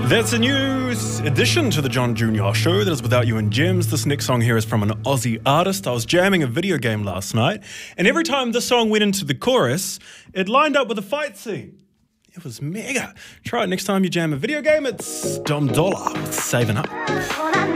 That's a new addition to the John Jr. show that is Without You and Gems. This next song here is from an Aussie artist. I was jamming a video game last night, and every time this song went into the chorus, it lined up with a fight scene. It was mega. Try it next time you jam a video game. It's Dom Dollar with Saving Up.